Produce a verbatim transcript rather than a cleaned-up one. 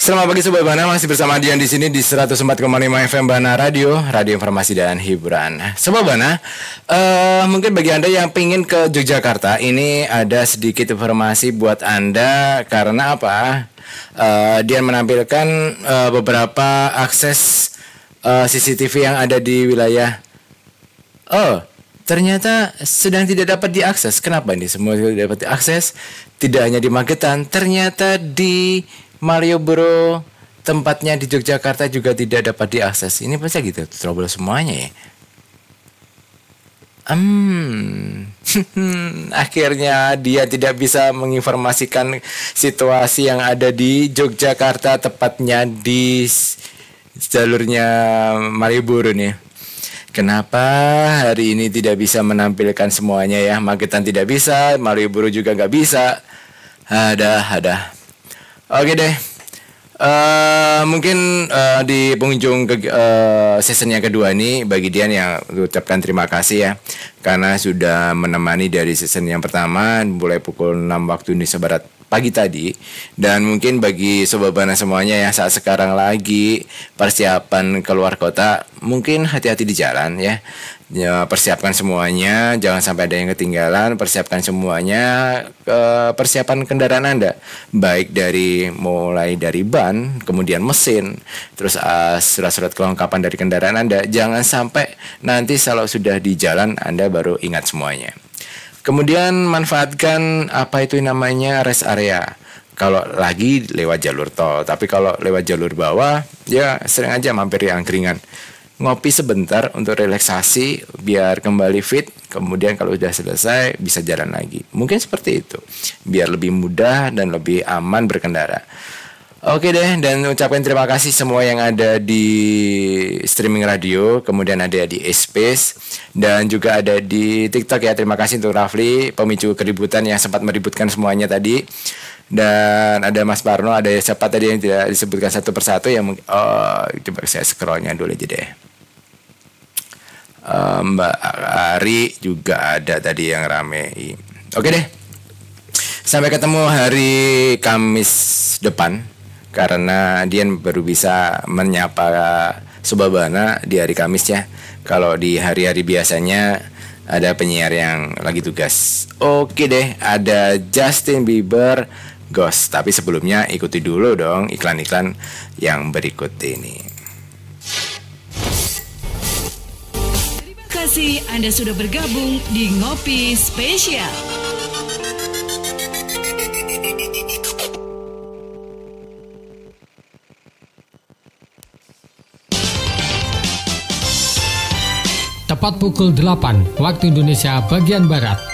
Selamat pagi Sobat Bana, masih bersama Dian di sini di seratus empat koma lima F M Bana Radio, radio informasi dan hiburan. Sobat Bana, uh, mungkin bagi Anda yang pengen ke Yogyakarta, ini ada sedikit informasi buat Anda karena apa? Uh, Dian menampilkan uh, beberapa akses uh, C C T V yang ada di wilayah. Oh, ternyata sedang tidak dapat diakses. Kenapa ini semua tidak dapat diakses? Tidak hanya di Magetan, ternyata di Malioboro, tempatnya di Yogyakarta juga tidak dapat diakses. Ini pasti gitu, trouble semuanya ya. Hmm, akhirnya dia tidak bisa menginformasikan situasi yang ada di Yogyakarta, tepatnya di jalurnya Malioboro nih. Kenapa hari ini tidak bisa menampilkan semuanya ya? Magetan tidak bisa, Malioboro juga nggak bisa. Ada, ada. Oke deh, uh, mungkin uh, di pengunjung ke, uh, season yang kedua ini bagi Dian yang ucapkan terima kasih ya, karena sudah menemani dari season yang pertama mulai pukul enam waktu Indonesia Barat pagi tadi. Dan mungkin bagi Sobat Bana semuanya yang saat sekarang lagi persiapan keluar kota, mungkin hati-hati di jalan ya. Ya, persiapkan semuanya, jangan sampai ada yang ketinggalan. Persiapkan semuanya, ke persiapan kendaraan Anda, baik dari mulai dari ban, kemudian mesin, terus uh, surat-surat kelengkapan dari kendaraan Anda. Jangan sampai nanti kalau sudah di jalan Anda baru ingat semuanya. Kemudian manfaatkan apa itu namanya rest area. Kalau lagi lewat jalur tol, tapi kalau lewat jalur bawah, ya sering aja mampir di angkringan. Ngopi sebentar untuk relaksasi biar kembali fit, kemudian kalau sudah selesai bisa jalan lagi. Mungkin seperti itu, biar lebih mudah dan lebih aman berkendara. Oke deh, dan ucapkan terima kasih semua yang ada di streaming radio, kemudian ada di Space, dan juga ada di TikTok ya. Terima kasih untuk Rafli, pemicu keributan yang sempat meributkan semuanya tadi. Dan ada Mas Parno, ada siapa tadi yang tidak disebutkan satu persatu yang mungkin, oh, coba saya scrollnya dulu aja deh. Uh, Mbak Ari juga ada tadi yang rame. Oke deh, sampai ketemu hari Kamis depan, karena Dian baru bisa menyapa Sobat Bana di hari Kamis ya. Kalau di hari-hari biasanya ada penyiar yang lagi tugas. Oke deh, ada Justin Bieber Ghost. Tapi sebelumnya ikuti dulu dong iklan-iklan yang berikut ini. Terima kasih Anda sudah bergabung di Ngopi Spesial. Tepat pukul delapan waktu Indonesia bagian Barat.